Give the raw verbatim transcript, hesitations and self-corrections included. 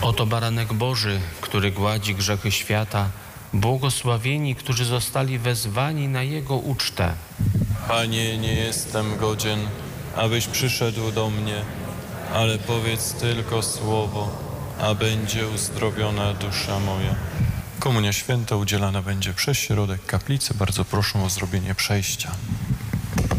Oto baranek Boży, który gładzi grzechy świata. Błogosławieni, którzy zostali wezwani na Jego ucztę. Panie, nie jestem godzien, abyś przyszedł do mnie, ale powiedz tylko słowo, a będzie uzdrowiona dusza moja. Komunia Święta udzielana będzie przez środek kaplicy. Bardzo proszę o zrobienie przejścia.